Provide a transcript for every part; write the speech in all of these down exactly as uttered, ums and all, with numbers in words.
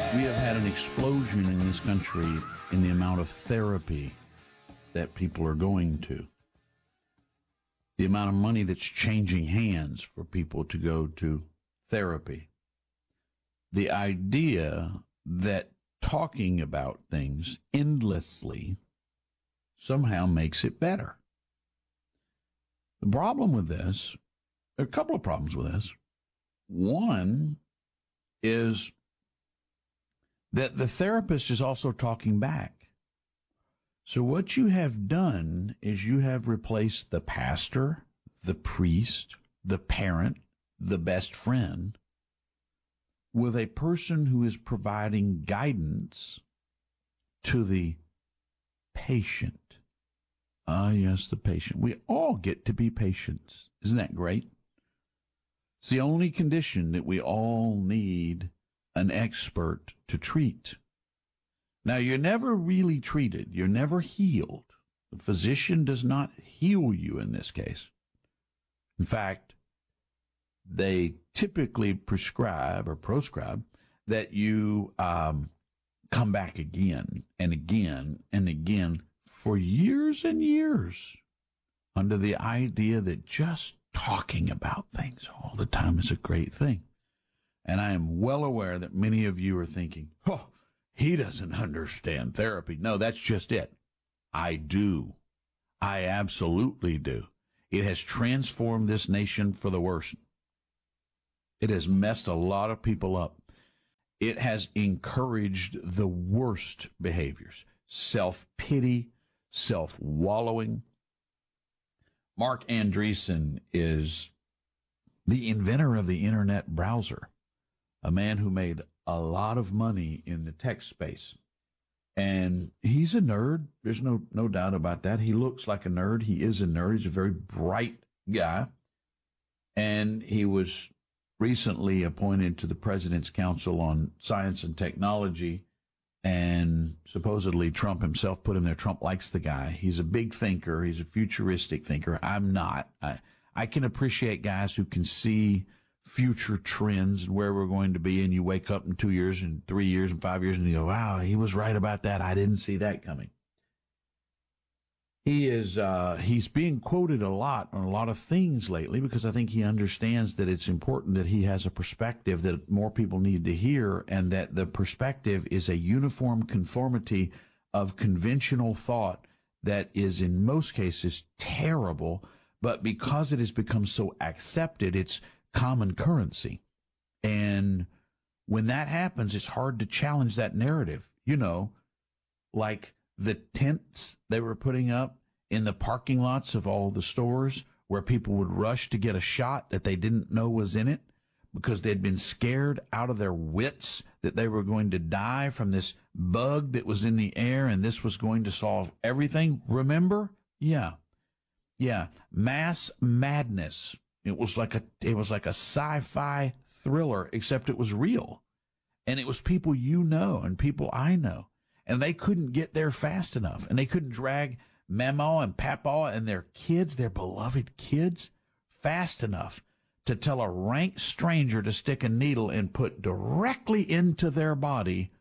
We have had an explosion in this country in the amount of therapy that people are going to. The amount of money that's changing hands for people to go to therapy. The idea that talking about things endlessly somehow makes it better. The problem with this, there are a couple of problems with this. One is that the therapist is also talking back. So what you have done is you have replaced the pastor, the priest, the parent, the best friend with a person who is providing guidance to the patient. Ah, yes, the patient. We all get to be patients. Isn't that great? It's the only condition that we all need an expert to treat. Now, you're never really treated. You're never healed. The physician does not heal you in this case. In fact, they typically prescribe or proscribe that you um, come back again and again and again for years and years under the idea that just talking about things all the time is a great thing. And I am well aware that many of you are thinking, oh, he doesn't understand therapy. No, that's just it. I do. I absolutely do. It has transformed this nation for the worse. It has messed a lot of people up. It has encouraged the worst behaviors, self-pity, self-wallowing. Mark Andreessen is the inventor of the internet browser, a man who made a lot of money in the tech space. And he's a nerd. There's no no doubt about that. He looks like a nerd. He is a nerd. He's a very bright guy. And he was recently appointed to the President's Council on Science and Technology. And supposedly Trump himself put him there. Trump likes the guy. He's a big thinker. He's a futuristic thinker. I'm not. I, I can appreciate guys who can see future trends and where we're going to be, and you wake up in two years and three years and five years and you go, wow, he was right about that. I didn't see that coming. He is, uh, he's being quoted a lot on a lot of things lately because I think he understands that it's important that he has a perspective that more people need to hear, and that the perspective is a uniform conformity of conventional thought that is in most cases terrible, but because it has become so accepted, it's common currency. And when that happens, it's hard to challenge that narrative. You know, like the tents they were putting up in the parking lots of all the stores where people would rush to get a shot that they didn't know was in it because they'd been scared out of their wits that they were going to die from this bug that was in the air and this was going to solve everything. Remember? Yeah. Yeah. Mass madness. It was like a it was like a sci-fi thriller, except it was real. And it was people you know and people I know. And they couldn't get there fast enough. And they couldn't drag Mama and Papa and their kids, their beloved kids, fast enough to tell a rank stranger to stick a needle and put directly into their body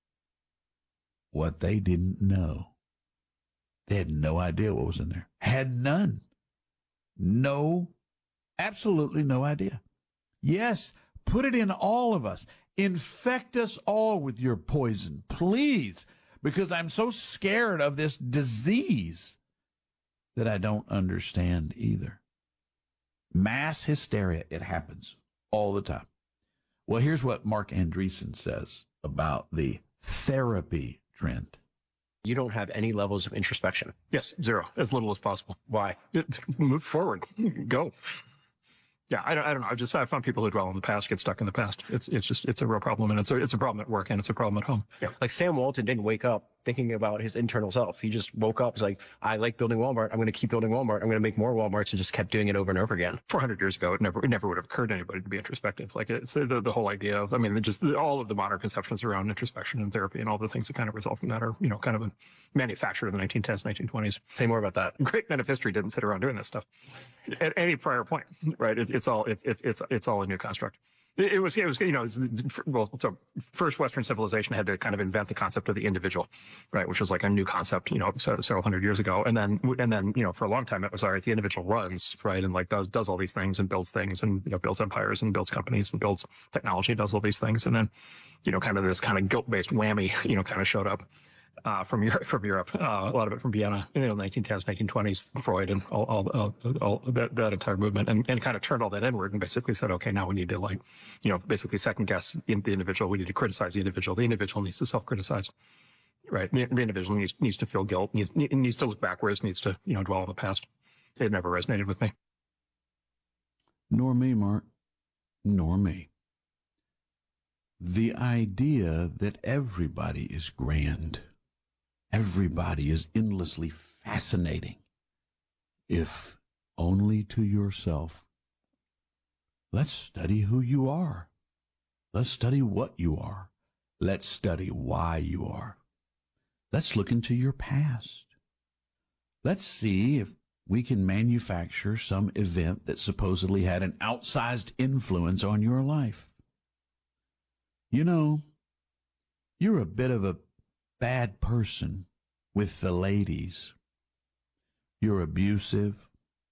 what they didn't know. They had no idea what was in there. Had none. No Absolutely no idea. Yes, put it in all of us. Infect us all with your poison, please, because I'm so scared of this disease that I don't understand either. Mass hysteria, it happens all the time. Well, here's what Mark Andreessen says about the therapy trend. You don't have any levels of introspection. Yes, zero, as little as possible. Why? Move forward. Go. Yeah, I don't, I don't know. I've just I found people who dwell in the past get stuck in the past. It's it's just it's a real problem, and it's a it's a problem at work, and it's a problem at home. Yeah. Like Sam Walton didn't wake up thinking about his internal self. He just woke up. He's like, I like building Walmart. I'm going to keep building Walmart. I'm going to make more Walmarts, and just kept doing it over and over again. four hundred years ago, it never it never would have occurred to anybody to be introspective. Like it's the the, the whole idea of I mean, just the, all of the modern conceptions around introspection and therapy and all the things that kind of result from that are you know kind of manufactured in the nineteen tens, nineteen twenties. Say more about that. Great men of history didn't sit around doing this stuff at any prior point, right? It, it's all it's it's it's it's all a new construct. It, it was, it was, you know, it was, well, so first Western civilization had to kind of invent the concept of the individual, right? Which was like a new concept, you know, so, several hundred years ago. And then, and then, you know, for a long time, it was all right. The individual runs, right? And like does, does all these things and builds things and, you know, builds empires and builds companies and builds technology, does all these things. And then, you know, kind of this kind of guilt-based whammy, you know, kind of showed up. Uh, from Europe, from Europe, uh, a lot of it from Vienna, you know, nineteen tens, nineteen twenties, Freud, and all, all, all, all that, that entire movement, and, and kind of turned all that inward and basically said, okay, now we need to like, you know, basically second guess the, the individual. We need to criticize the individual. The individual needs to self-criticize, right? The, the individual needs needs to feel guilt, needs needs to look backwards, needs to, you know, dwell on the past. It never resonated with me. Nor me, Mark. Nor me. The idea that everybody is grand. Everybody is endlessly fascinating, if only to yourself. Let's study who you are. Let's study what you are. Let's study why you are. Let's look into your past. Let's see if we can manufacture some event that supposedly had an outsized influence on your life. You know, you're a bit of a bad person with the ladies. You're abusive.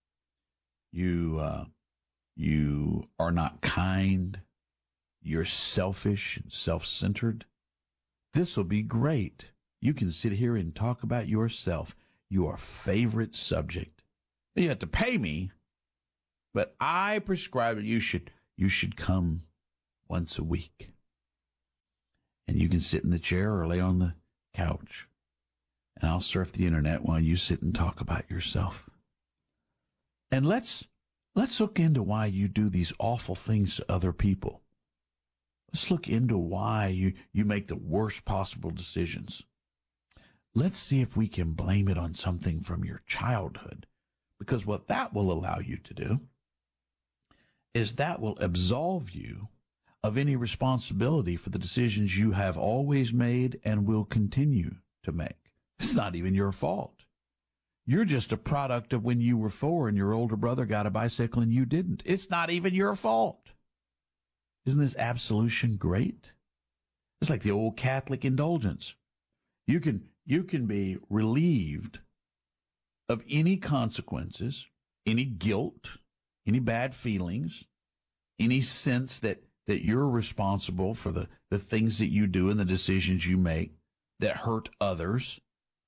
You uh, you are not kind. You're selfish and self-centered. This will be great. You can sit here and talk about yourself, your favorite subject. You have to pay me, but I prescribe that you should you should come once a week. And you can sit in the chair or lay on the couch, and I'll surf the internet while you sit and talk about yourself. And let's let's look into why you do these awful things to other people. Let's look into why you, you make the worst possible decisions. Let's see if we can blame it on something from your childhood, because what that will allow you to do is that will absolve you of any responsibility for the decisions you have always made and will continue to make. It's not even your fault. You're just a product of when you were four and your older brother got a bicycle and you didn't. It's not even your fault. Isn't this absolution great? It's like the old Catholic indulgence. You can, you can be relieved of any consequences, any guilt, any bad feelings, any sense that that you're responsible for the, the things that you do and the decisions you make that hurt others.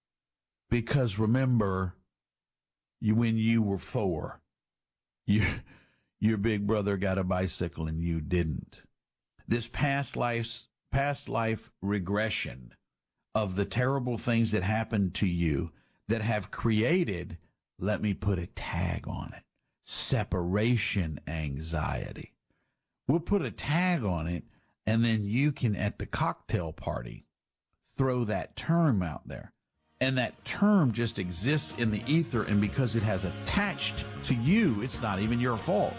Because remember, you when you were four, you, your big brother got a bicycle and you didn't. This past life's, past life regression of the terrible things that happened to you that have created, let me put a tag on it, separation anxiety. We'll put a tag on it, and then you can, at the cocktail party, throw that term out there. And that term just exists in the ether, and because it has attached to you, it's not even your fault.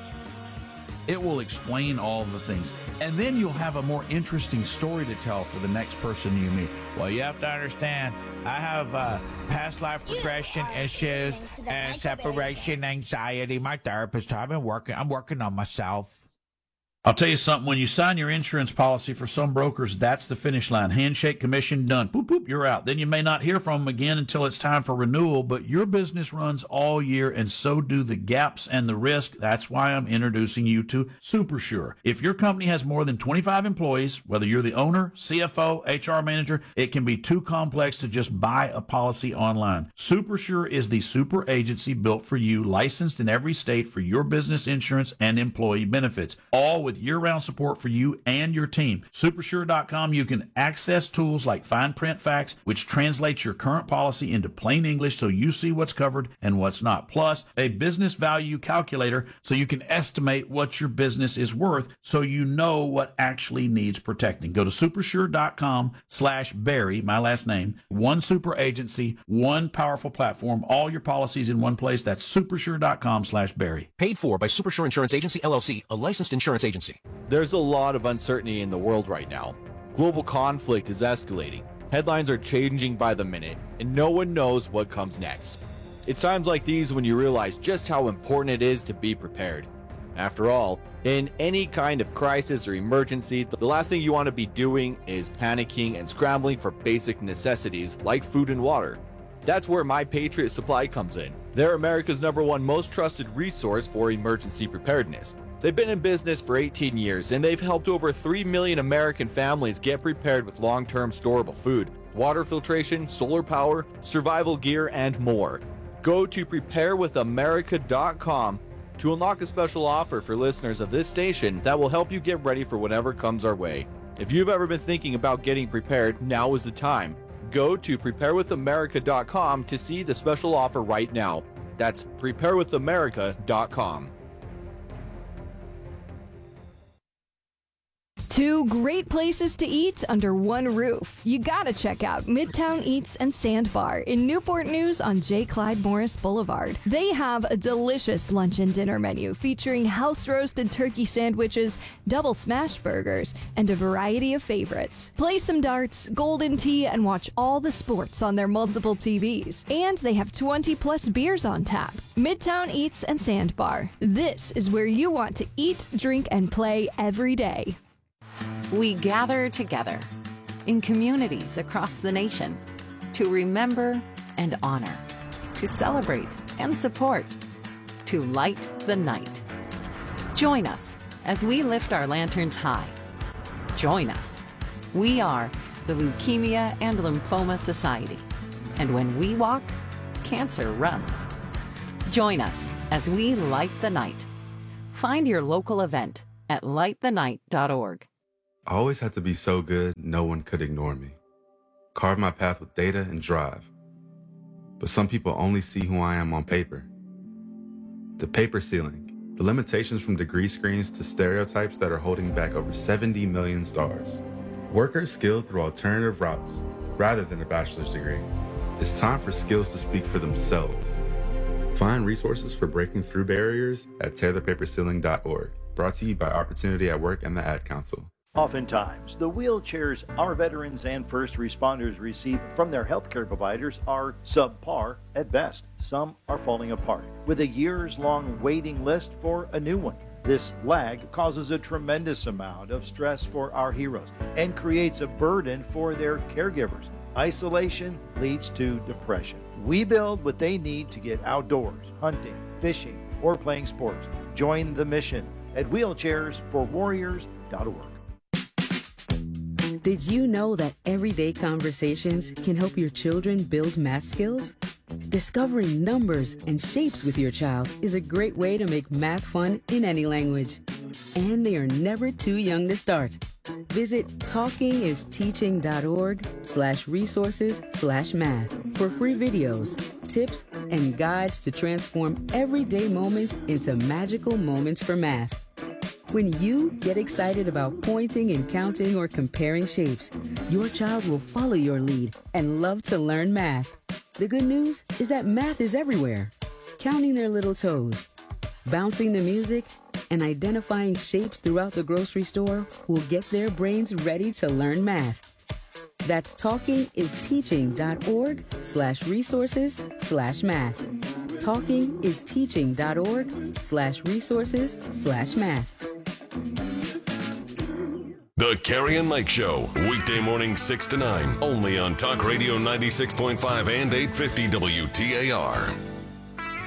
It will explain all the things. And then you'll have a more interesting story to tell for the next person you meet. Well, you have to understand, I have uh, past life regression issues and separation anxiety. My therapist, I've been working, I'm working on myself. I'll tell you something, when you sign your insurance policy for some brokers, that's the finish line. Handshake, commission, done. Boop, boop, you're out. Then you may not hear from them again until it's time for renewal, but your business runs all year, and so do the gaps and the risk. That's why I'm introducing you to SuperSure. If your company has more than twenty-five employees, whether you're the owner, C F O, H R manager, it can be too complex to just buy a policy online. SuperSure is the super agency built for you, licensed in every state for your business insurance and employee benefits, all with year-round support for you and your team. Supersure dot com, you can access tools like Fine Print Facts, which translates your current policy into plain English so you see what's covered and what's not. Plus, a business value calculator so you can estimate what your business is worth so you know what actually needs protecting. Go to supersure dot com slash Barry, my last name. One super agency, one powerful platform, all your policies in one place. That's supersure dot com slash Barry. Paid for by Supersure Insurance Agency, L L C, a licensed insurance agency. There's a lot of uncertainty in the world right now. Global conflict is escalating. Headlines are changing by the minute, and no one knows what comes next. It's times like these when you realize just how important it is to be prepared. After all, in any kind of crisis or emergency, the last thing you want to be doing is panicking and scrambling for basic necessities like food and water. That's where My Patriot Supply comes in. They're America's number one most trusted resource for emergency preparedness. They've been in business for eighteen years, and they've helped over three million American families get prepared with long-term storable food, water filtration, solar power, survival gear, and more. Go to prepare with america dot com to unlock a special offer for listeners of this station that will help you get ready for whatever comes our way. If you've ever been thinking about getting prepared, now is the time. Go to prepare with america dot com to see the special offer right now. That's prepare with america dot com. Two great places to eat under one roof. You gotta check out Midtown Eats and Sandbar in Newport News on J. Clyde Morris Boulevard. They have a delicious lunch and dinner menu featuring house-roasted turkey sandwiches, double smashed burgers, and a variety of favorites. Play some darts, golden tea, and watch all the sports on their multiple T Vs. And they have twenty plus beers on tap. Midtown Eats and Sandbar. This is where you want to eat, drink, and play every day. We gather together in communities across the nation to remember and honor, to celebrate and support, to light the night. Join us as we lift our lanterns high. Join us. We are the Leukemia and Lymphoma Society. And when we walk, cancer runs. Join us as we light the night. Find your local event at light the night dot org. I always had to be so good, no one could ignore me. Carve my path with data and drive. But some people only see who I am on paper. The paper ceiling, the limitations from degree screens to stereotypes that are holding back over seventy million stars. Workers skilled through alternative routes, rather than a bachelor's degree. It's time for skills to speak for themselves. Find resources for breaking through barriers at tear the paper ceiling dot org. Brought to you by Opportunity at Work and the Ad Council. Oftentimes, the wheelchairs our veterans and first responders receive from their healthcare providers are subpar at best. Some are falling apart, with a years-long waiting list for a new one. This lag causes a tremendous amount of stress for our heroes and creates a burden for their caregivers. Isolation leads to depression. We build what they need to get outdoors, hunting, fishing, or playing sports. Join the mission at wheelchairs for warriors dot org. Did you know that everyday conversations can help your children build math skills? Discovering numbers and shapes with your child is a great way to make math fun in any language. And they are never too young to start. Visit talkingisteaching.org slash resources slash math for free videos, tips, and guides to transform everyday moments into magical moments for math. When you get excited about pointing and counting or comparing shapes, your child will follow your lead and love to learn math. The good news is that math is everywhere. Counting their little toes, bouncing the music, and identifying shapes throughout the grocery store will get their brains ready to learn math. That's talkingisteaching.org slash resources slash math. talkingisteaching.org slash resources slash math. The Carrie and Mike Show, weekday morning six to nine, only on Talk Radio ninety-six point five and eight fifty W T A R.